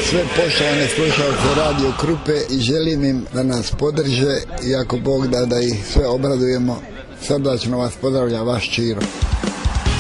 sve poštovane slušalce Radio Krupe i želim im da nas podrže i ako Bog da ih sve obradujemo. Srdačno vas pozdravlja vaš Čiro.